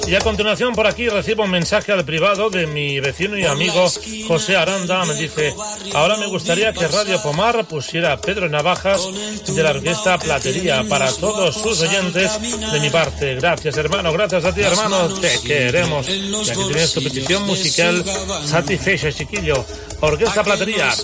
Y a continuación por aquí recibo un mensaje al privado de mi vecino y amigo José Aranda. Me dice: ahora me gustaría que Radio Pomar pusiera a Pedro Navajas de la Orquesta Platería para todos sus oyentes de mi parte. Gracias, hermano, gracias a ti, hermano, te queremos. Y aquí tienes tu petición musical satisfecha, chiquillo. Orquesta Platería.